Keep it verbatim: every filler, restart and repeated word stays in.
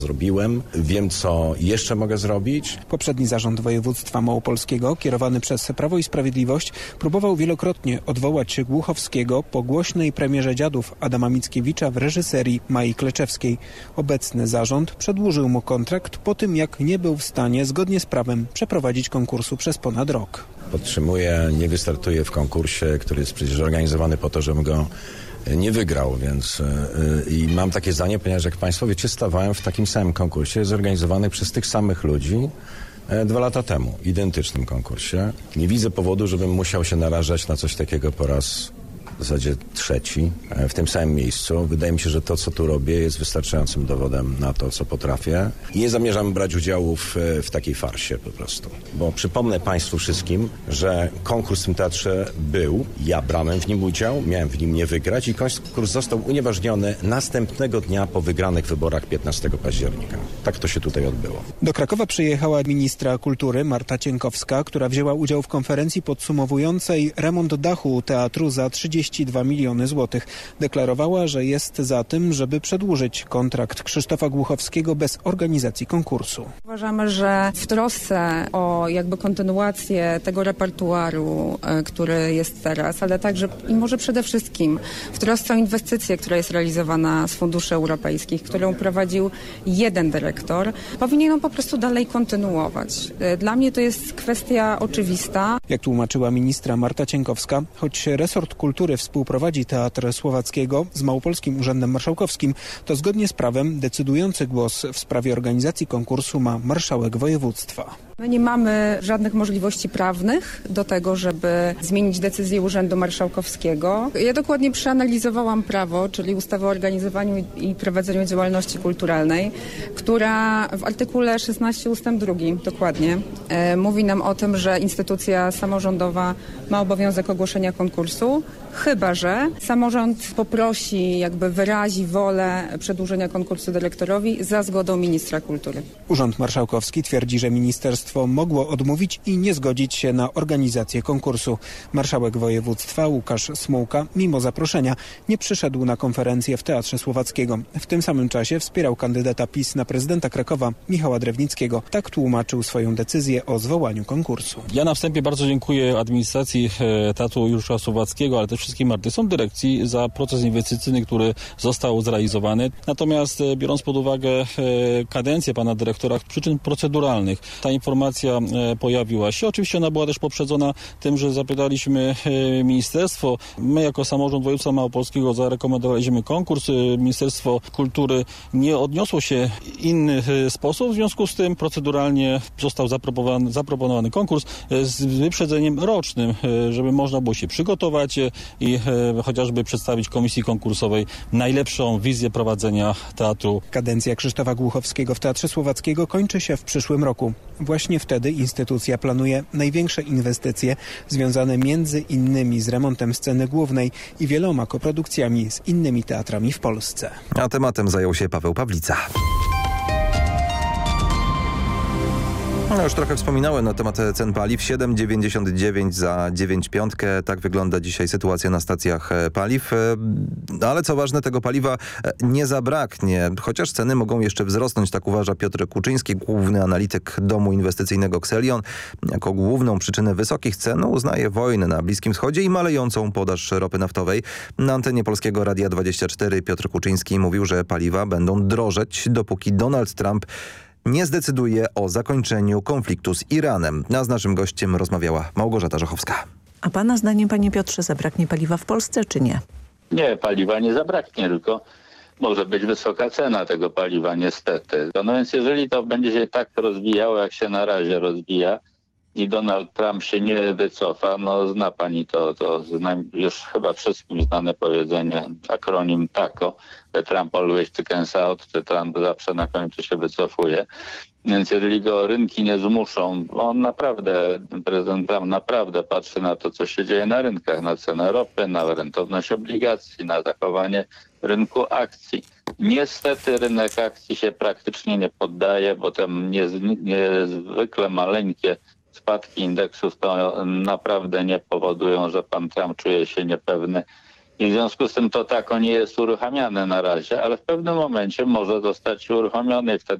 Zrobiłem, wiem co jeszcze mogę zrobić. Poprzedni zarząd województwa małopolskiego, kierowany przez Prawo i Sprawiedliwość, próbował wielokrotnie odwołać Głuchowskiego po głośnej premierze Dziadów Adama Mickiewicza w reżyserii Mai Kleczewskiej. Obecny zarząd przedłużył mu kontrakt po tym, jak nie był w stanie zgodnie z prawem przeprowadzić konkursu przez ponad rok. Podtrzymuję, nie wystartuję w konkursie, który jest przecież organizowany po to, żebym go nie wygrał, więc yy, i mam takie zdanie, ponieważ jak Państwo wiecie, stawałem w takim samym konkursie zorganizowanym przez tych samych ludzi yy, dwa lata temu, identycznym konkursie. Nie widzę powodu, żebym musiał się narażać na coś takiego po raz w zasadzie trzeci w tym samym miejscu. Wydaje mi się, że to, co tu robię, jest wystarczającym dowodem na to, co potrafię. I nie zamierzam brać udziału w, w takiej farsie po prostu. Bo przypomnę Państwu wszystkim, że konkurs w tym teatrze był. Ja brałem w nim udział, miałem w nim nie wygrać i konkurs został unieważniony następnego dnia po wygranych wyborach piętnastego października. Tak to się tutaj odbyło. Do Krakowa przyjechała ministra kultury Marta Cienkowska, która wzięła udział w konferencji podsumowującej remont dachu teatru za trzydzieści dwa miliony złotych. Deklarowała, że jest za tym, żeby przedłużyć kontrakt Krzysztofa Głuchowskiego bez organizacji konkursu. Uważamy, że w trosce o jakby kontynuację tego repertuaru, który jest teraz, ale także i może przede wszystkim w trosce o inwestycję, która jest realizowana z funduszy europejskich, którą prowadził jeden dyrektor, powinien on po prostu dalej kontynuować. Dla mnie to jest kwestia oczywista. Jak tłumaczyła ministra Marta Cienkowska, choć resort kultury współprowadzi Teatr Słowackiego z Małopolskim Urzędem Marszałkowskim, to zgodnie z prawem decydujący głos w sprawie organizacji konkursu ma marszałek województwa. My nie mamy żadnych możliwości prawnych do tego, żeby zmienić decyzję Urzędu Marszałkowskiego. Ja dokładnie przeanalizowałam prawo, czyli ustawę o organizowaniu i prowadzeniu działalności kulturalnej, która w artykule szesnaście ustęp drugi dokładnie e, mówi nam o tym, że instytucja samorządowa ma obowiązek ogłoszenia konkursu, chyba że samorząd poprosi, jakby wyrazi wolę przedłużenia konkursu dyrektorowi za zgodą ministra kultury. Urząd Marszałkowski twierdzi, że ministerstwo mogło odmówić i nie zgodzić się na organizację konkursu. Marszałek województwa Łukasz Smułka, mimo zaproszenia, nie przyszedł na konferencję w Teatrze Słowackiego. W tym samym czasie wspierał kandydata PiS na prezydenta Krakowa, Michała Drewnickiego. Tak tłumaczył swoją decyzję o zwołaniu konkursu. Ja na wstępie bardzo dziękuję administracji Teatru Juliusza Słowackiego, ale też wszystkim artystom dyrekcji za proces inwestycyjny, który został zrealizowany. Natomiast biorąc pod uwagę kadencję pana dyrektora przyczyn proceduralnych, ta informacja pojawiła się. Oczywiście ona była też poprzedzona tym, że zapytaliśmy ministerstwo. My jako samorząd województwa małopolskiego zarekomendowaliśmy konkurs. Ministerstwo Kultury nie odniosło się w inny sposób. W związku z tym proceduralnie został zaproponowany, zaproponowany konkurs z wyprzedzeniem rocznym, żeby można było się przygotować i chociażby przedstawić komisji konkursowej najlepszą wizję prowadzenia teatru. Kadencja Krzysztofa Głuchowskiego w Teatrze Słowackiego kończy się w przyszłym roku. Właśnie wtedy instytucja planuje największe inwestycje związane między innymi z remontem sceny głównej i wieloma koprodukcjami z innymi teatrami w Polsce. A tematem zajął się Paweł Pawlica. No już trochę wspominałem na temat cen paliw. siedem dziewięćdziesiąt dziewięć za dziewięć piątkę. Tak wygląda dzisiaj sytuacja na stacjach paliw. No ale co ważne, tego paliwa nie zabraknie. Chociaż ceny mogą jeszcze wzrosnąć, tak uważa Piotr Kuczyński, główny analityk domu inwestycyjnego Xelion. Jako główną przyczynę wysokich cen uznaje wojnę na Bliskim Wschodzie i malejącą podaż ropy naftowej. Na antenie Polskiego Radia dwadzieścia cztery Piotr Kuczyński mówił, że paliwa będą drożeć, dopóki Donald Trump nie zdecyduje o zakończeniu konfliktu z Iranem. A z naszym gościem rozmawiała Małgorzata Żochowska. A pana zdaniem, panie Piotrze, zabraknie paliwa w Polsce, czy nie? Nie, paliwa nie zabraknie, tylko może być wysoka cena tego paliwa, niestety. No więc jeżeli to będzie się tak rozwijało, jak się na razie rozwija i Donald Trump się nie wycofa, no zna pani to, to zna, już chyba wszystkim znane powiedzenie, akronim TACO, the Trump always chickens out, że Trump zawsze na końcu się wycofuje. Więc jeżeli go rynki nie zmuszą, on naprawdę, prezydent Trump naprawdę patrzy na to, co się dzieje na rynkach, na cenę ropy, na rentowność obligacji, na zachowanie rynku akcji. Niestety rynek akcji się praktycznie nie poddaje, bo te niezwykle maleńkie spadki indeksów to naprawdę nie powodują, że pan Trump czuje się niepewny I w związku z tym to tako nie jest uruchamiane na razie, ale w pewnym momencie może zostać uruchomiony. Wtedy